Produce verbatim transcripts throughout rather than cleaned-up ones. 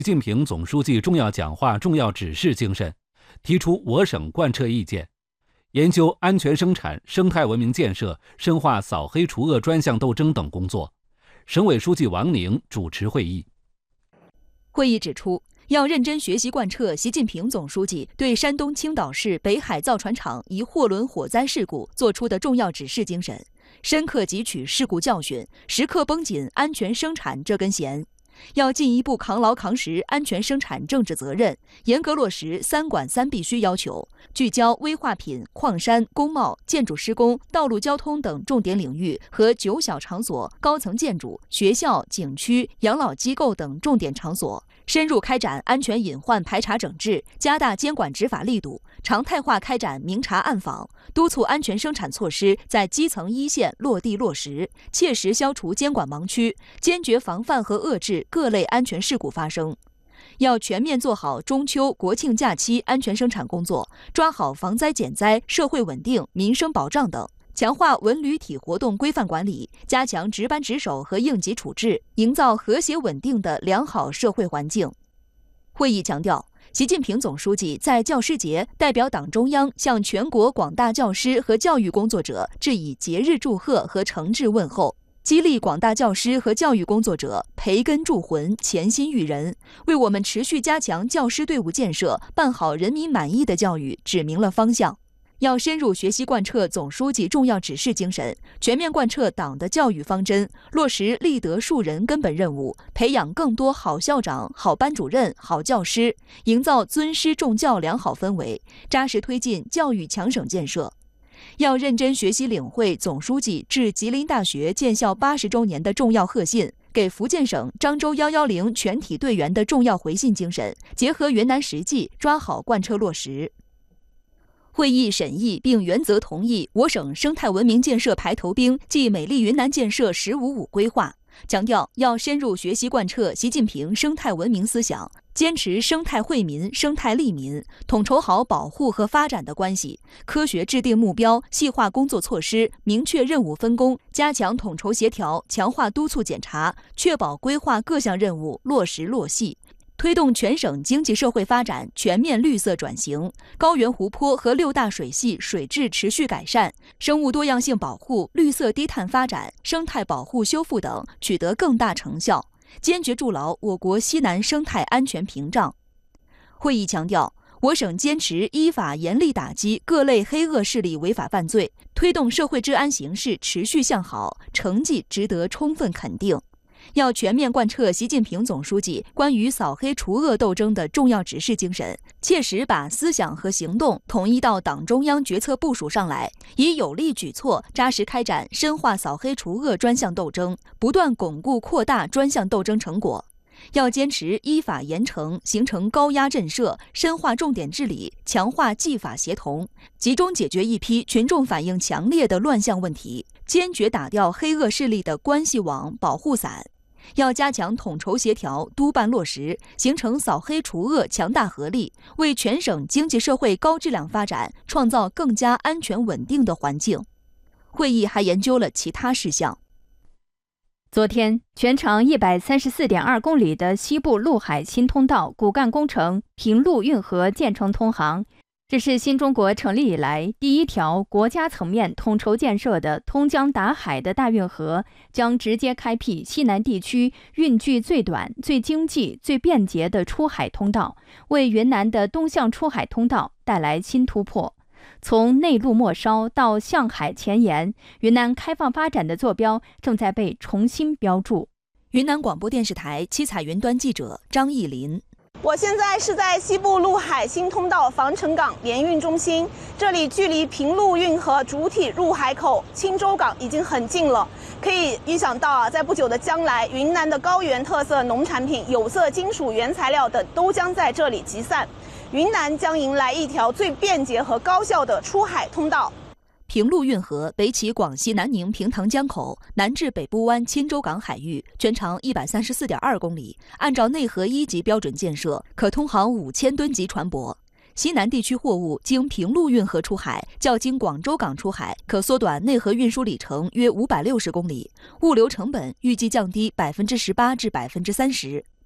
习近平总书记重要讲话重要指示精神，提出我省贯彻意见，研究安全生产、生态文明建设、深化扫黑除恶专项斗争等工作。省委书记王宁主持会议。 会议指出，要认真学习贯彻习近平总书记对山东青岛市北海造船厂一货轮火灾事故作出的重要指示精神，深刻汲取事故教训，时刻绷紧安全生产这根弦。要进一步扛牢扛实安全生产政治责任，严格落实三管三必须要求，聚焦危化品、矿山、工贸、建筑施工、道路交通等重点领域和九小场所、高层建筑、学校、景区、养老机构等重点场所，深入开展安全隐患排查整治，加大监管执法力度，常态化开展明察暗访，督促安全生产措施在基层一线落地落实，切实消除监管盲区，坚决防范和遏制各类安全事故发生。要全面做好中秋、国庆假期安全生产工作，抓好防灾减灾、社会稳定、民生保障等，强化文旅体活动规范管理，加强值班值守和应急处置，营造和谐稳定的良好社会环境。会议强调，习近平总书记在教师节代表党中央向全国广大教师和教育工作者致以节日祝贺和诚挚问候，激励广大教师和教育工作者培根铸魂、潜心育人，为我们持续加强教师队伍建设、办好人民满意的教育指明了方向。要深入学习贯彻总书记重要指示精神，全面贯彻党的教育方针，落实立德树人根本任务，培养更多好校长、好班主任、好教师，营造尊师重教良好氛围，扎实推进教育强省建设。要认真学习领会总书记致吉林大学建校八十周年的重要贺信，给福建省漳州一一零全体队员的重要回信精神，结合云南实际，抓好贯彻落实。会议审议并原则同意我省生态文明建设排头兵暨美丽云南建设“十五五”规划，强调要深入学习贯彻习近平生态文明思想，坚持生态惠民、生态利民，统筹好保护和发展的关系，科学制定目标，细化工作措施，明确任务分工，加强统筹协调，强化督促检查，确保规划各项任务落实落细。推动全省经济社会发展全面绿色转型，高原湖泊和六大水系水质持续改善，生物多样性保护、绿色低碳发展、生态保护修复等取得更大成效，坚决筑牢我国西南生态安全屏障。会议强调，我省坚持依法严厉打击各类黑恶势力违法犯罪，推动社会治安形势持续向好，成绩值得充分肯定。要全面贯彻习近平总书记关于扫黑除恶斗争的重要指示精神，切实把思想和行动统一到党中央决策部署上来，以有力举措扎实开展深化扫黑除恶专项斗争，不断巩固扩大专项斗争成果。要坚持依法严惩，形成高压震慑，深化重点治理，强化纪法协同，集中解决一批群众反映强烈的乱象问题，坚决打掉黑恶势力的关系网、保护伞。要加强统筹协调、督办落实，形成扫黑除恶强大合力，为全省经济社会高质量发展创造更加安全稳定的环境。会议还研究了其他事项。 昨天，全长一百三十四点二公里的西部陆海新通道骨干工程平陆运河建成通航。这是新中国成立以来第一条国家层面统筹建设的通江达海的大运河，将直接开辟西南地区运距最短、最经济、最便捷的出海通道，为云南的东向出海通道带来新突破。从内陆末梢到向海前沿，云南开放发展的坐标正在被重新标注。 云南广播电视台七彩云端记者张艺林。 我现在是在西部陆海新通道防城港联运中心，这里距离平陆运河主体入海口钦州港已经很近了。可以预想到啊，在不久的将来，云南的高原特色农产品、有色金属原材料等都将在这里集散，云南将迎来一条最便捷和高效的出海通道。 平陆运河北起广西南宁平塘江口，南至北部湾钦州港海域，全长一百三十四点二公里，按照内河一级标准建设，可通航五千吨级船舶。西南地区货物经平陆运河出海，较经广州港出海可缩短内河运输里程约五百六十公里，物流成本预计降低百分之十八至百分之三十。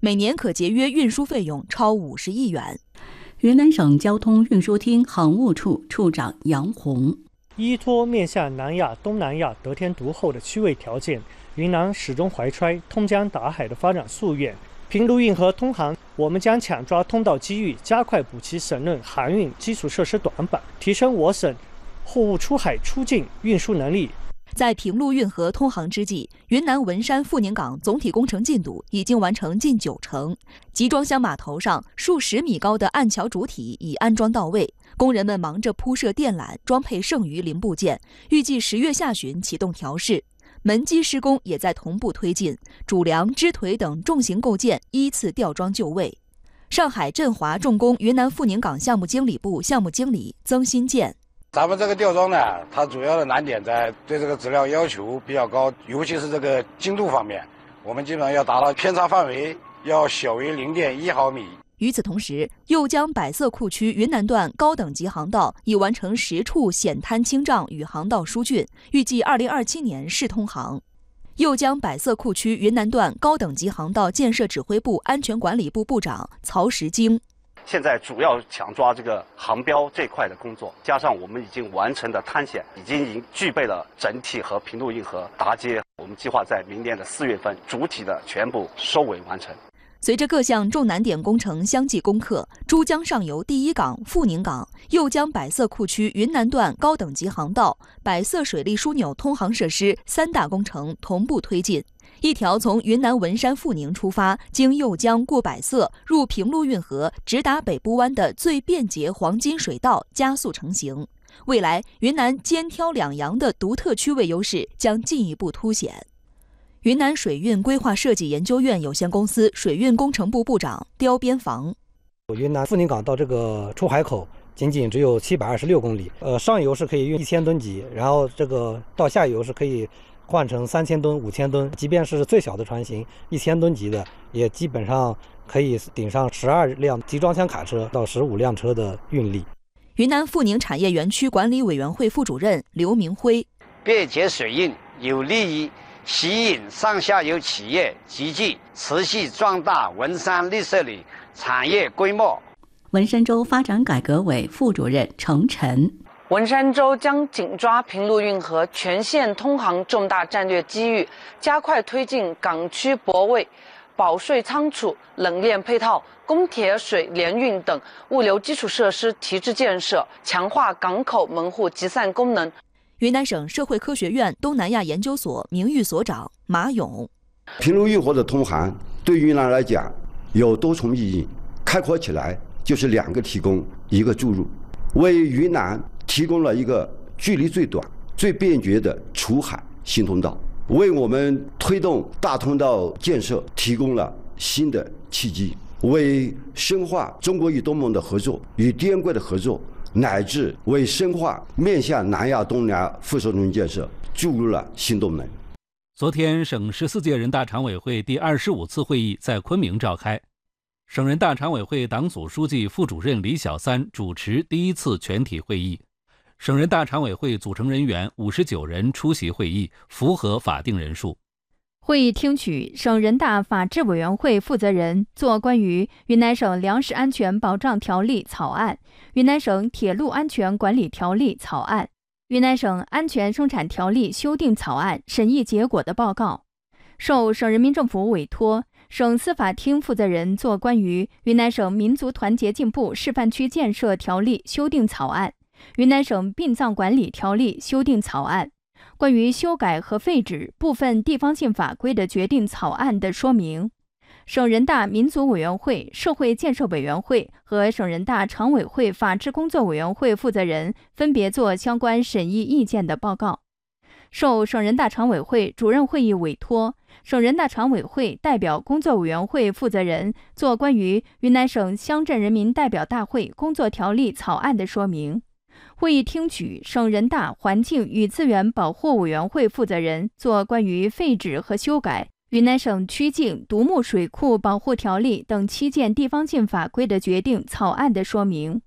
每年可节约运输费用超五十亿元。 云南省交通运输厅航务处处长杨红， 依托面向南亚、东南亚得天独厚的区位条件，云南始终怀揣通江达海的发展夙愿。平陆运河通航，我们将抢抓通道机遇，加快补齐省内航运基础设施短板，提升我省货物出海出境运输能力。 在平陆运河通航之际，云南文山富宁港总体工程进度已经完成近九成，集装箱码头上数十米高的岸桥主体已安装到位，工人们忙着铺设电缆，装配剩余零部件，预计十月下旬启动调试。门基施工也在同步推进，主梁、支腿等重型构件依次吊装就位。上海振华重工云南富宁港项目经理部项目经理曾新建。 咱们这个吊装呢，它主要的难点在对这个质量要求比较高，尤其是这个精度方面，我们基本上要达到偏差范围要小于 零点一毫米。 与此同时，右江百色库区云南段高等级航道已完成十处险滩清障与航道疏浚，预计二零二七年试通航。右江百色库区云南段高等级航道建设指挥部安全管理部部长曹时京。 现在主要抢抓这个航标这块的工作，加上我们已经完成的滩险，已经已经具备了整体和平陆运河搭接。我们计划在明年的四月份主体的全部收尾完成。 随着各项重难点工程相继攻克，珠江上游第一港富宁港、右江百色库区云南段高等级航道、百色水利枢纽通航设施三大工程同步推进。一条从云南文山富宁出发，经右江过百色入平陆运河，直达北部湾的最便捷黄金水道加速成型。未来，云南肩挑两洋的独特区位优势将进一步凸显。云南水运规划设计研究院有限公司水运工程部部长刁边防。 云南富宁港到这个出海口仅仅只有七百二十六公里，呃，上游是可以运一千吨级，然后这个到下游是可以换成三千吨、五千吨，即便是最小的船型一千吨级的，也基本上可以顶上十二辆集装箱卡车到十五辆车的运力。 云南富宁产业园区管理委员会副主任刘明辉， 便捷水运有利于吸引上下游企业集聚，持续壮大文山绿色里产业规模。 文山州发展改革委副主任程晨， 文山州将紧抓平陆运河全线通航重大战略机遇，加快推进港区泊位、保税仓储、冷链配套、公铁水联运等物流基础设施提质建设，强化港口门户集散功能。 云南省社会科学院东南亚研究所名誉所长马勇， 平陆运河的通航对云南来讲有多重意义，概括起来就是两个提供，一个注入，为云南提供了一个距离最短、最便捷的出海新通道，为我们推动大通道建设提供了新的契机，为深化中国与东盟的合作与滇桂的合作，乃至为深化面向南亚、东南亚附属中心建设注入了新动能。 昨天，省十四届人大常委会第二十五次会议在昆明召开，省人大常委会党组书记、副主任李小三主持第一次全体会议。省人大常委会组成人员五十九人出席会议，符合法定人数。 会议听取省人大法制委员会负责人作关于云南省粮食安全保障条例草案、云南省铁路安全管理条例草案、云南省安全生产条例修订草案审议结果的报告。受省人民政府委托，省司法厅负责人作关于云南省民族团结进步示范区建设条例修订草案、云南省殡葬管理条例修订草案、关于修改和废止部分地方性法规的决定草案的说明。省人大民族委员会、社会建设委员会和省人大常委会法制工作委员会负责人分别作相关审议意见的报告。受省人大常委会主任会议委托，省人大常委会代表工作委员会负责人作关于云南省乡镇人民代表大会工作条例草案的说明。会议听取省人大环境与资源保护委员会负责人作关于废止和修改云南省曲靖独木水库保护条例等七件地方性法规的决定草案的说明。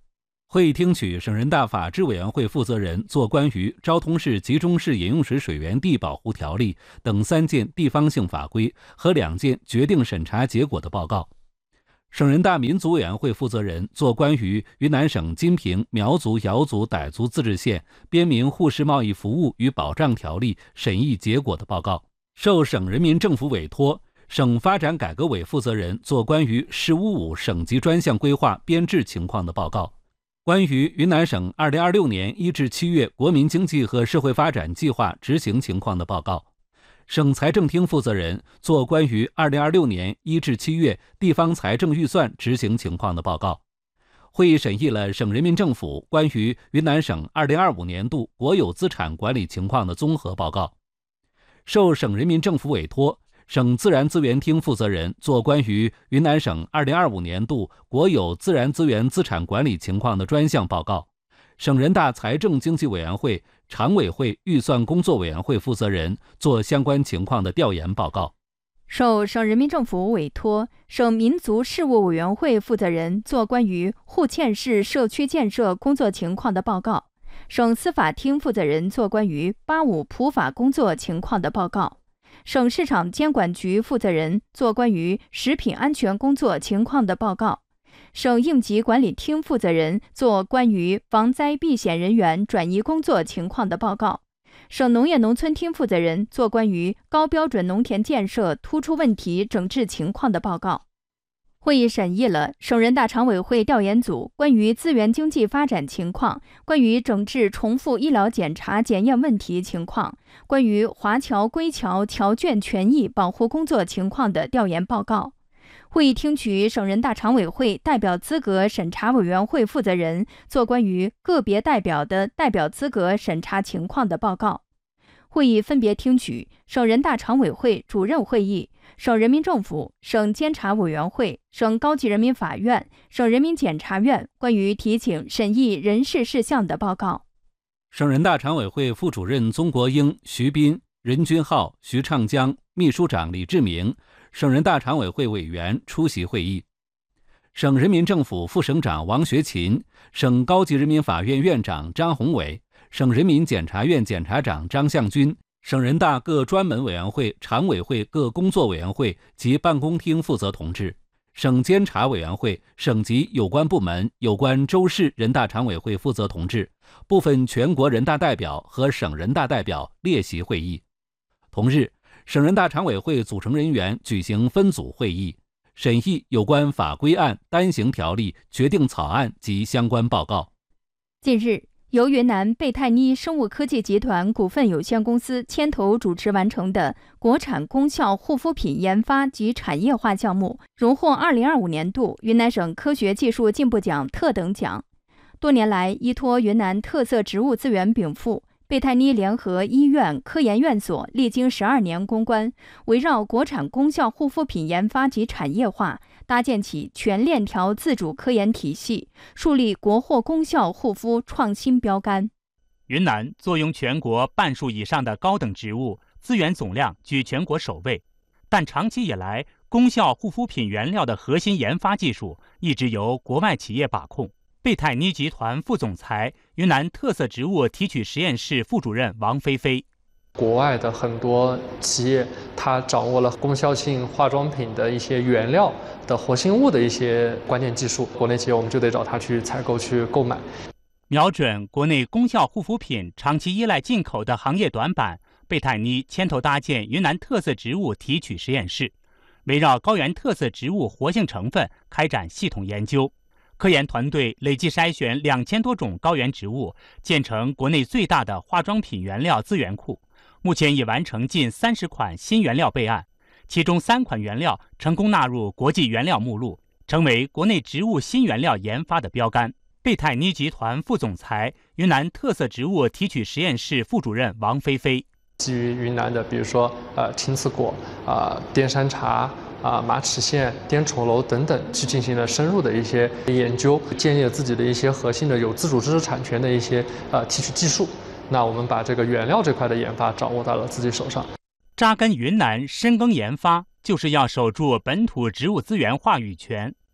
会议听取省人大法制委员会负责人做关于昭通市集中式饮用水水源地保护条例等三件地方性法规和两件决定审查结果的报告。省人大民族委员会负责人做关于云南省金平苗族、瑶族、傣族自治县边民互市贸易服务与保障条例审议结果的报告。受省人民政府委托，省发展改革委负责人做关于“十五五”省级专项规划编制情况的报告。关于云南省二零二六年一至七月国民经济和社会发展计划执行情况的报告。省财政厅负责人做关于二零二六年一至七月地方财政预算执行情况的报告。会议审议了省人民政府关于云南省二零二五年度国有资产管理情况的综合报告。受省人民政府委托，省自然资源厅负责人做关于云南省二零二五年度国有自然资源资产管理情况的专项报告。省人大财政经济委员会、常委会预算工作委员会负责人做相关情况的调研报告。 受省人民政府委托，省民族事务委员会负责人做关于户县市社区建设工作情况的报告。省司法厅负责人做关于八五普法工作情况的报告。省市场监管局负责人做关于食品安全工作情况的报告。省应急管理厅负责人做关于防灾避险人员转移工作情况的报告。省农业农村厅负责人做关于高标准农田建设突出问题整治情况的报告。会议审议了省人大常委会调研组关于资源经济发展情况、关于整治重复医疗检查检验问题情况、关于华侨归侨侨眷权益保护工作情况的调研报告。会议听取省人大常委会代表资格审查委员会负责人做关于个别代表的代表资格审查情况的报告。会议分别听取省人大常委会主任会议、省人民政府、省监察委员会、省高级人民法院、省人民检察院关于提请审议人事事项的报告。 省人大常委会副主任宗国英、徐斌、任君浩、徐畅江、秘书长李志明、省人大常委会委员出席会议。省人民政府副省长王学勤、省高级人民法院院长张宏伟、省人民检察院检察长张向军、省人大各专门委员会、常委会各工作委员会及办公厅负责同志，省监察委员会、省级有关部门、有关州市人大常委会负责同志，部分全国人大代表和省人大代表列席会议。同日，省人大常委会组成人员举行分组会议，审议有关法规案、单行条例、决定草案及相关报告。 近日，由云南贝泰妮生物科技集团股份有限公司牵头主持完成的国产功效护肤品研发及产业化项目，荣获二零二五年度云南省科学技术进步奖特等奖。多年来，依托云南特色植物资源禀赋，贝泰妮联合医院、科研院所历经十二年攻关，围绕国产功效护肤品研发及产业化，搭建起全链条自主科研体系，树立国货功效护肤创新标杆。 云南坐拥全国半数以上的高等植物，资源总量居全国首位，但长期以来，功效护肤品原料的核心研发技术一直由国外企业把控。贝泰妮集团副总裁、云南特色植物提取实验室副主任王菲菲。 国外的很多企业，它掌握了功效性化妆品的一些原料的活性物的一些关键技术，国内企业我们就得找它去采购、去购买。 瞄准国内功效护肤品长期依赖进口的行业短板，贝泰妮牵头搭建云南特色植物提取实验室，围绕高原特色植物活性成分开展系统研究。科研团队累计筛选两千多种高原植物，建成国内最大的化妆品原料资源库。目前已完成近三十款新原料备案，其中三款原料成功纳入国际原料目录，成为国内植物新原料研发的标杆。贝泰妮集团副总裁、云南特色植物提取实验室副主任王菲菲。 基于云南的，比如说呃青刺果、啊、呃、滇山茶、啊马齿苋、滇丑楼等等，去进行了深入的一些研究，建立了自己的一些核心的有自主知识产权的一些呃提取技术。那我们把这个原料这块的研发掌握到了自己手上。 扎根云南，深耕研发，就是要守住本土植物资源话语权。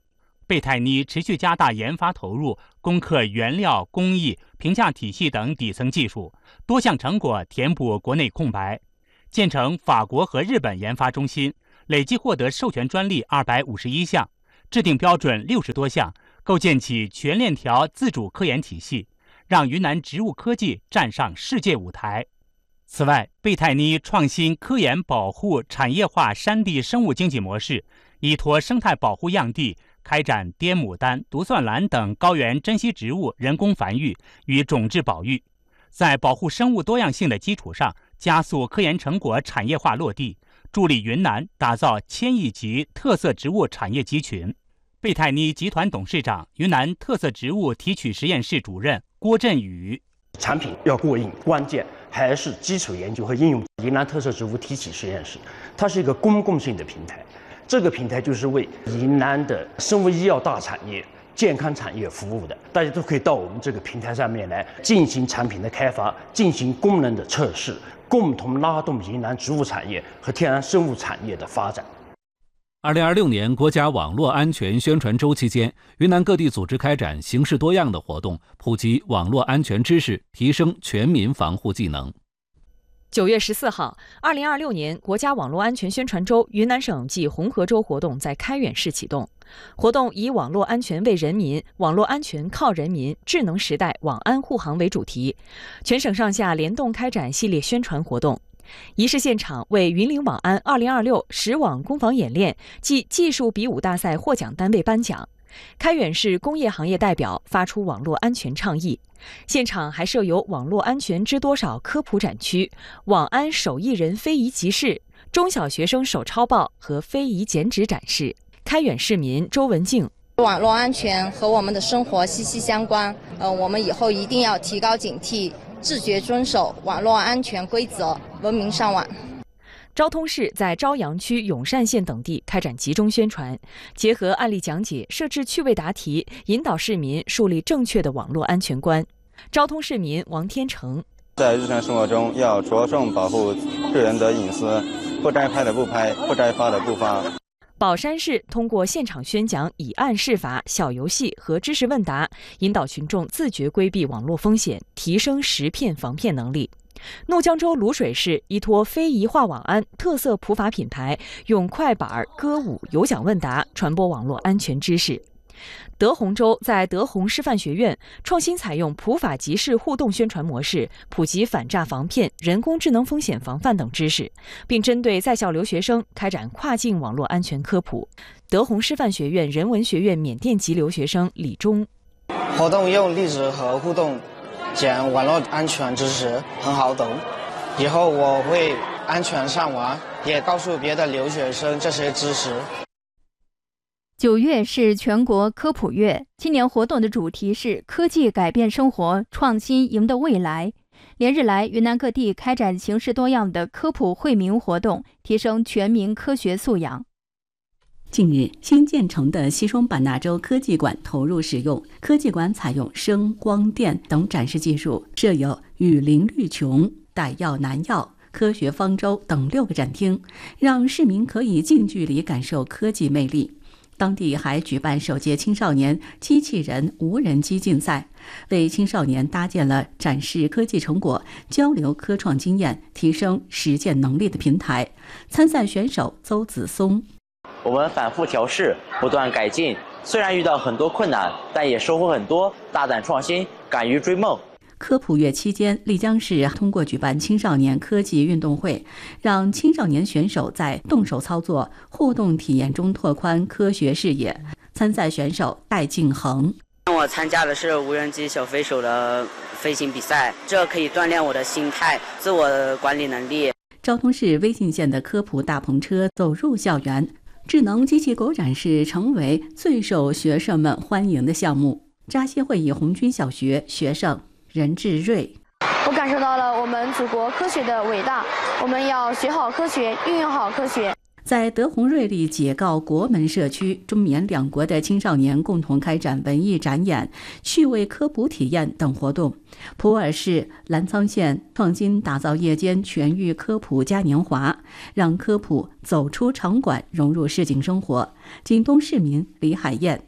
贝泰尼持续加大研发投入，攻克原料、工艺、评价体系等底层技术，多项成果填补国内空白，建成法国和日本研发中心，累计获得授权专利二百五十一项，制定标准六十多项，构建起全链条自主科研体系，让云南植物科技站上世界舞台。此外，贝泰尼创新科研保护产业化山地生物经济模式，依托生态保护样地，开展滇牡丹、独蒜兰等高原珍稀植物人工繁育与种质保育，在保护生物多样性的基础上，加速科研成果产业化落地，助力云南打造千亿级特色植物产业集群。贝泰尼集团董事长、云南特色植物提取实验室主任郭振宇： 产品要过硬，关键还是基础研究和应用。云南特色植物提取实验室，它是一个公共性的平台，这个平台就是为云南的生物医药大产业、健康产业服务的。大家都可以到我们这个平台上面来进行产品的开发，进行功能的测试，共同拉动云南植物产业和天然生物产业的发展。 二零二六年国家网络安全宣传周期间，云南各地组织开展形式多样的活动，普及网络安全知识，提升全民防护技能。 九月十四号，二零二六年国家网络安全宣传周云南省暨红河州活动在开远市启动。活动以网络安全为人民、网络安全靠人民、智能时代网安护航为主题，全省上下联动开展系列宣传活动。仪式现场为云岭网安二零二六实网攻防演练暨技术比武大赛获奖单位颁奖。开远市工业行业代表发出网络安全倡议，现场还设有网络安全知多少科普展区、网安手艺人非遗集市、中小学生手抄报和非遗剪纸展示。开远市民周文静： 网络安全和我们的生活息息相关，呃，我们以后一定要提高警惕，自觉遵守网络安全规则，文明上网。 昭通市在昭阳区永善县等地开展集中宣传，结合案例讲解，设置趣味答题，引导市民树立正确的网络安全观。昭通市民王天成： 在日常生活中要着重保护个人的隐私，不该拍的不拍，不该发的不发。 宝山市通过现场宣讲、以案释法、小游戏和知识问答，引导群众自觉规避网络风险，提升识骗防骗能力。怒江州卤水市依托非遗化网安特色普法品牌，用快板、歌舞、有奖问答传播网络安全知识。德宏州在德宏师范学院创新采用普法集市互动宣传模式，普及反诈防骗、人工智能风险防范等知识，并针对在校留学生开展跨境网络安全科普。德宏师范学院人文学院缅甸籍留学生李忠： 活动用例子和互动讲网络安全知识很好懂，以后我会安全上网，也告诉别的留学生这些知识。 九月是全国科普月，今年活动的主题是科技改变生活，创新赢得未来。连日来，云南各地开展形式多样的科普惠民活动，提升全民科学素养。 近日，新建成的西双版纳州科技馆投入使用。科技馆采用声、光电等展示技术，设有雨林绿琼、逮药南药、科学方舟等六个展厅，让市民可以近距离感受科技魅力。当地还举办首届青少年机器人无人机竞赛，为青少年搭建了展示科技成果、交流科创经验、提升实践能力的平台。参赛选手邹子松： 我们反复调试，不断改进，虽然遇到很多困难，但也收获很多，大胆创新，敢于追梦。 科普月期间，丽江市通过举办青少年科技运动会，让青少年选手在动手操作、互动体验中拓宽科学视野。参赛选手戴敬恒： 我参加的是无人机小飞手的飞行比赛，这可以锻炼我的心态、自我管理能力。 昭通市威信县的科普大篷车走入校园，智能机器狗展示成为最受学生们欢迎的项目。扎西会议红军小学学生任志瑞： 我感受到了我们祖国科学的伟大，我们要学好科学，运用好科学。 在德宏瑞丽解告国门社区，中缅两国的青少年共同开展文艺展演、趣味科普体验等活动。普洱市澜沧县创新打造夜间全域科普嘉年华，让科普走出场馆，融入市井生活。锦东市民李海燕：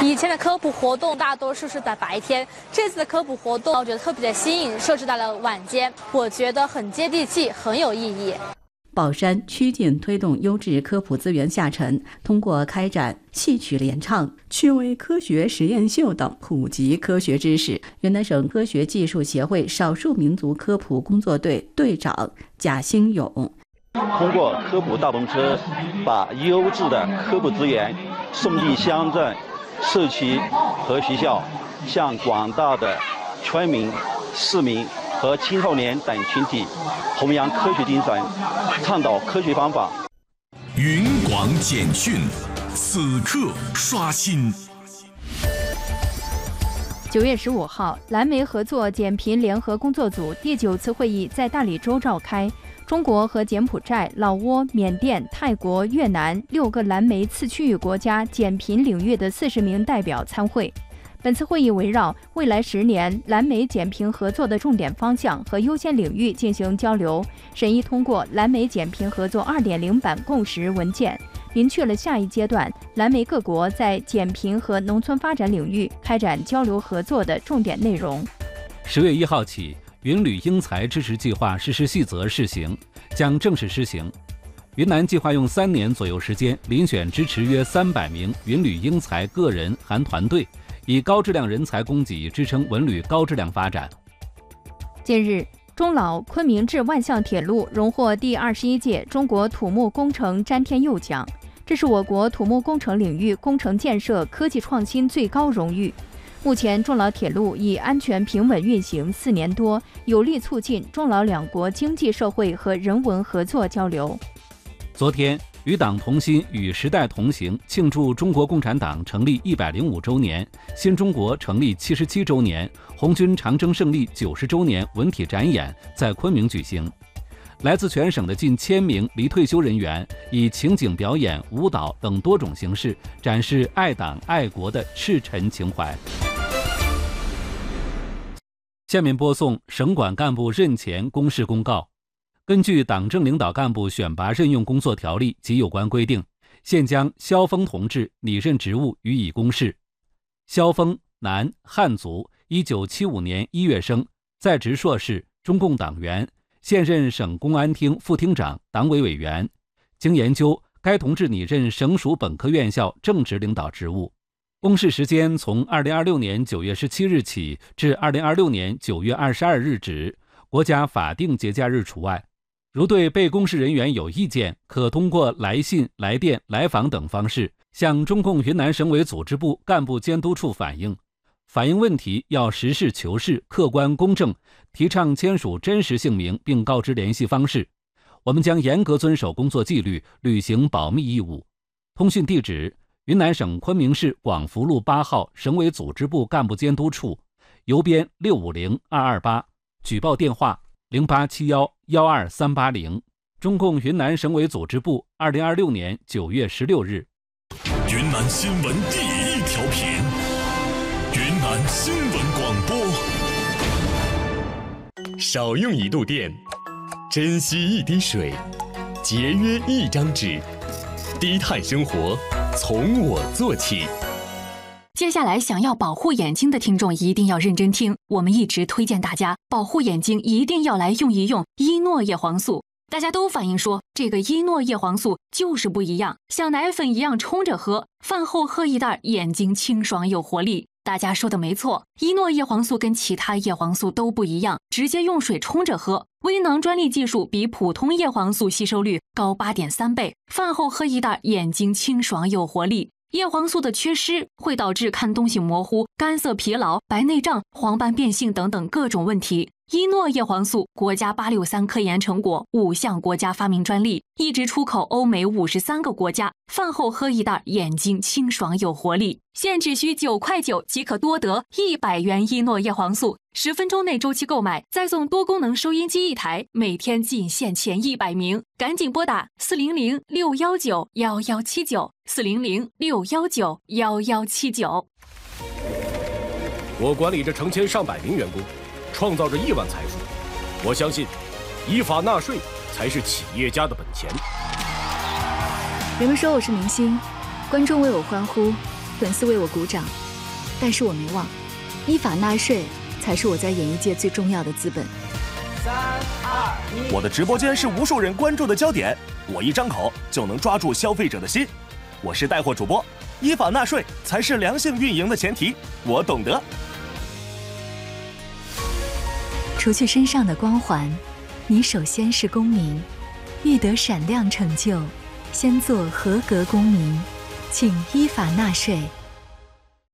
以前的科普活动大多数是在白天，这次的科普活动我觉得特别的新颖，设置在了晚间，我觉得很接地气，很有意义。 宝山趋劲推动优质科普资源下沉，通过开展戏曲联唱、趣味科学实验秀等普及科学知识。云南省科学技术协会少数民族科普工作队队长贾兴勇， 通过科普大动车，把优质的科普资源送进乡镇、社区和学校，向广大的村民、市民和青少年等群体弘扬科学精神，倡导科学方法。 云广简讯，此刻刷新。 九月十五号，蓝莓合作减贫联合工作组第九次会议在大理州召开。中国和柬埔寨、老挝、缅甸、泰国、越南六个蓝莓次区域国家减贫领域的四十名代表参会。本次会议围绕未来十年蓝莓减贫合作的重点方向和优先领域进行交流，审议通过蓝莓减贫合作 二点零 版共识文件，明确了下一阶段蓝莓各国在减贫和农村发展领域开展交流合作的重点内容。 十月一号起，云旅英才支持计划实施细则试行，将正式施行。云南计划用三年左右时间，遴选支持约三百名云旅英才个人含团队，以高质量人才供给支撑文旅高质量发展。 近日，中老昆明至万象铁路荣获第二十一届中国土木工程詹天佑奖，这是我国土木工程领域工程建设科技创新最高荣誉。目前，中老铁路已安全平稳运行四年多，有力促进中老两国经济社会和人文合作交流。 昨天，与党同心、与时代同行庆祝中国共产党成立一百零五周年、新中国成立七十七周年、红军长征胜利九十周年文体展演在昆明举行。来自全省的近千名离退休人员以情景表演、舞蹈等多种形式展示爱党爱国的赤诚情怀。下面播送省管干部任前公示公告。根据党政领导干部选拔任用工作条例及有关规定，现将肖峰同志拟任职务予以公示。肖峰，男，汉族，一九七五年一月生，在职硕士，中共党员，现任省公安厅副厅长、党委委员。经研究，该同志拟任省属本科院校正职领导职务。公示时间从二零二六年九月十七日起至二零二六年九月二十二日止，国家法定节假日除外。如对被公示人员有意见，可通过来信、来电、来访等方式向中共云南省委组织部干部监督处反映。反映问题要实事求是、客观公正，提倡签署真实姓名并告知联系方式。我们将严格遵守工作纪律，履行保密义务。通讯地址：云南省昆明市广福路八号省委组织部干部监督处，邮编六五零二二八，举报电话零八七幺幺二三八零。中共云南省委组织部，二零二六年九月十六日。 云南新闻第一调频，云南新闻广播。少用一度电，珍惜一滴水，节约一张纸，低碳生活从我做起。 接下来想要保护眼睛的听众一定要认真听，我们一直推荐大家保护眼睛一定要来用一用伊诺叶黄素。大家都反映说这个伊诺叶黄素就是不一样，像奶粉一样冲着喝，饭后喝一袋，眼睛清爽有活力。大家说的没错，伊诺叶黄素跟其他叶黄素都不一样，直接用水冲着喝。微囊专利技术比普通叶黄素吸收率高 八点三 倍，饭后喝一袋，眼睛清爽有活力。叶黄素的缺失会导致看东西模糊、干涩疲劳、白内障、黄斑变性等等各种问题。伊诺叶黄素国家八六三科研成果，五项国家发明专利，一直出口欧美五十三个国家。饭后喝一袋，眼睛清爽有活力。现只需九块九即可多得一百元伊诺叶黄素，十分钟内周期购买，再送多功能收音机一台，每天仅限前一百名，赶紧拨打四零零六幺九幺幺七九四零零六幺九幺幺七九。 我管理着成千上百名员工，创造着亿万财富。我相信，依法纳税才是企业家的本钱。 人们说我是明星，观众为我欢呼， 粉丝为我鼓掌，但是我没忘，依法纳税才是我在演艺界最重要的资本。 三二一，我的直播间是无数人关注的焦点，我一张口就能抓住消费者的心。我是带货主播，依法纳税才是良性运营的前提，我懂得。 除去身上的光环，你首先是公民。欲得闪亮成就，先做合格公民，请依法纳税。